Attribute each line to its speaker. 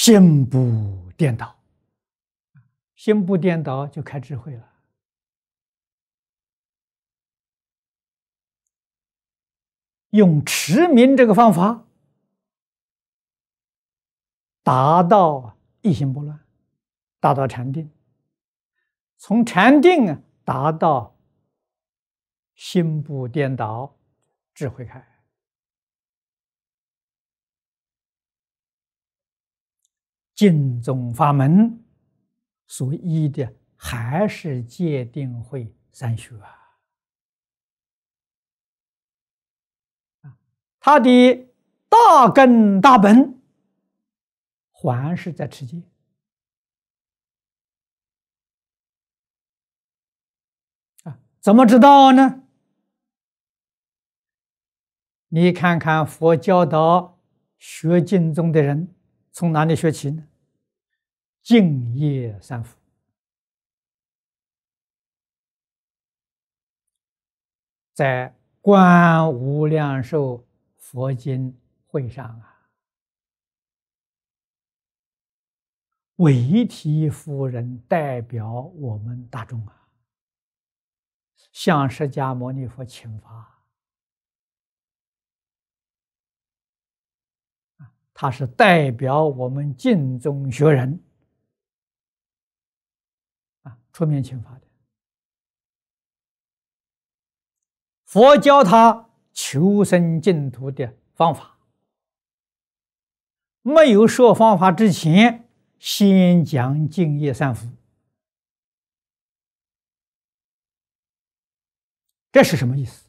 Speaker 1: 心不颠倒，心不颠倒就开智慧了。用持名这个方法，达到一心不乱，达到禅定。从禅定达到心不颠倒，智慧开。净宗法门所依的还是戒定慧三学它的大根大本还是在持戒怎么知道呢？你看看佛教导学净宗的人从哪里学起呢？净业三福。在观无量寿佛经会上韦提夫人代表我们大众向释迦牟尼佛请法，他是代表我们净宗学人出面请法的。佛教他求生净土的方法，没有说方法之前，先讲净业三福。这是什么意思？